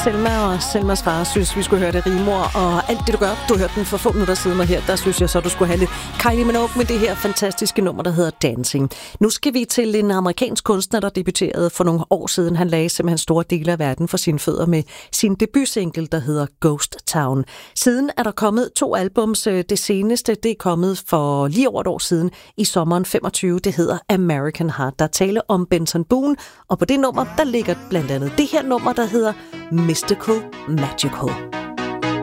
Selma, og Selmas far synes, vi skulle høre det rimor, og alt det, du gør. Du hørte den for få minutter siden, og her, der synes jeg så, du skulle have lidt Kylie Minogue med det her fantastiske nummer, der hedder Dancing. Nu skal vi til en amerikansk kunstner, der debuterede for nogle år siden. Han lagde simpelthen store dele af verden for sine fødder med sin debutsingle, der hedder Ghost Town. Siden er der kommet 2 albums. Det seneste, det er kommet for lige over et år siden, i sommeren 25. Det hedder American Heart. Der taler om Benson Boone, og på det nummer, der ligger blandt andet det her nummer, der hedder Mystical Magical.